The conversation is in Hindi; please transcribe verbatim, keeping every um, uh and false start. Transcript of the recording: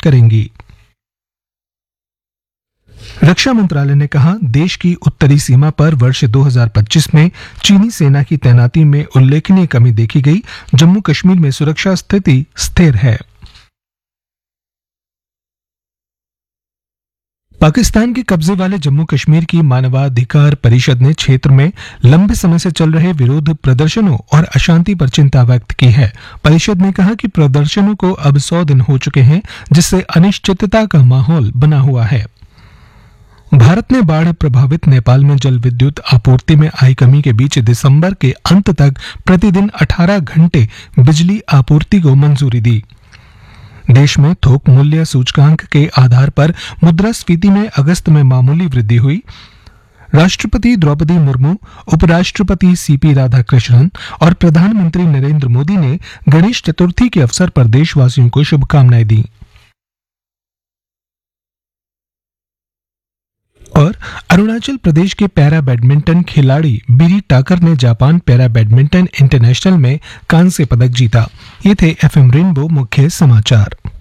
करेंगी। रक्षा मंत्रालय ने कहा, देश की उत्तरी सीमा पर वर्ष दो हज़ार पच्चीस में चीनी सेना की तैनाती में उल्लेखनीय कमी देखी गई। जम्मू कश्मीर में सुरक्षा स्थिति स्थिर है। पाकिस्तान के कब्जे वाले जम्मू कश्मीर की मानवाधिकार परिषद ने क्षेत्र में लंबे समय से चल रहे विरोध प्रदर्शनों और अशांति पर चिंता व्यक्त की है। परिषद ने कहा कि प्रदर्शनों को अब सौ दिन हो चुके हैं, जिससे अनिश्चितता का माहौल बना हुआ है। भारत ने बाढ़ प्रभावित नेपाल में जल विद्युत आपूर्ति में आई कमी के बीच दिसंबर के अंत तक प्रतिदिन अठारह घंटे बिजली आपूर्ति को मंजूरी दी। देश में थोक मूल्य सूचकांक के आधार पर मुद्रास्फीति में अगस्त में मामूली वृद्धि हुई। राष्ट्रपति द्रौपदी मुर्मू, उपराष्ट्रपति सीपी राधाकृष्णन और प्रधानमंत्री नरेंद्र मोदी ने गणेश चतुर्थी के अवसर पर देशवासियों को शुभकामनाएं दी। और अरुणाचल प्रदेश के पैरा बैडमिंटन खिलाड़ी बीरी टाकर ने जापान पैरा बैडमिंटन इंटरनेशनल में कांस्य पदक जीता। ये थे एफएम रेनबो मुख्य समाचार।